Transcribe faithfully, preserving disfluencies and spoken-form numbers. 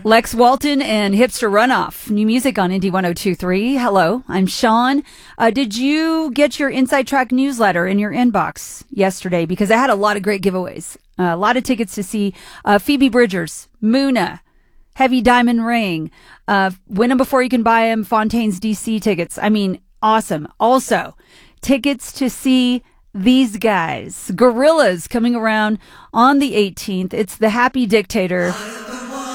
Lex Walton and Hipster Runoff. New music on Indie one oh two point three. Hello, I'm Sean. Uh, did you get your Inside Track newsletter in your inbox yesterday? Because I had a lot of great giveaways. Uh, a lot of tickets to see uh, Phoebe Bridgers, Muna, Heavy Diamond Ring. Uh, win them before you can buy them. Fontaine's D C tickets. I mean, awesome. Also, tickets to see these guys. Gorillaz coming around on the eighteenth. It's the Happy Dictator